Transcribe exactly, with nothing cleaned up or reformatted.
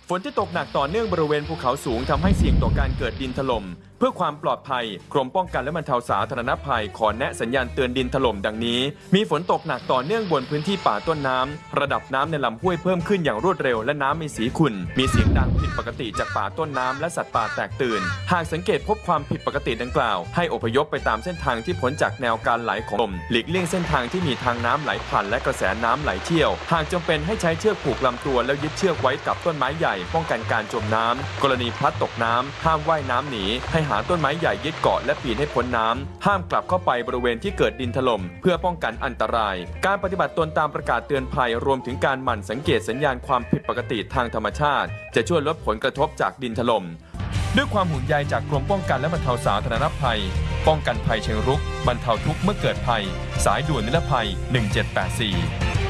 ฝนที่ตกหนักต่อเนื่องบริเวณภูเขาสูงทำให้เสี่ยงต่อการเกิดดินถล่มเพื่อความปลอดภัยกรมป้องกันและบรรเทาสาธารณภัยขอแนะสัญญาณเตือนดินถล่มดังนี้มีฝนตกหนักต่อเนื่องบนพื้นที่ป่าต้นน้ำระดับน้ำในลำห้วยเพิ่มขึ้นอย่างรวดเร็วและน้ำมีสีขุ่นมีเสียงดังผิดปกติจากป่าต้นน้ำและสัตว์ป่าแตกตื่นหากสังเกตพบความผิดปกติดังกล่าวให้อพยพไปตามเส้นทางที่พ้นจากแนวการไหลของลมหลีกเลี่ยงเส้นทางที่มีทางน้ำไหลผ่านและกระแสน้ำไหลเชี่ยวหากจำเป็นให้ใช้เชือกผูกลำตัวแล้วยึดเชือกไว้กับต้นไม้ใหญ่ป้องกันการจมน้ำกรณีพลัดตกน้ำห้ามว่ายน้ำหนีให้หาต้นไม้ใหญ่ยึดเกาะและปีนให้พ้นน้ำห้ามกลับเข้าไปบริเวณที่เกิดดินถล่มเพื่อป้องกันอันตรายการปฏิบัติตนตามประกาศเตือนภัยรวมถึงการหมั่นสังเกตสัญญาณความผิดปกติทางธรรมชาติจะช่วยลดผลกระทบจากดินถล่มด้วยความห่วงใยจากกรมป้องกันและบรรเทาสาธารณภัยป้องกันภัยเชิงรุกบรรเทาทุกข์เมื่อเกิดภัยสายด่วนนิรภัยหนึ่งเจ็ดแปดสี่